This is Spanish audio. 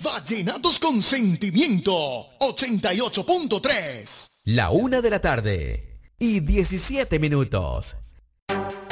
Vallenatos con Sentimiento 88.3. La 1 de la tarde y 17 minutos.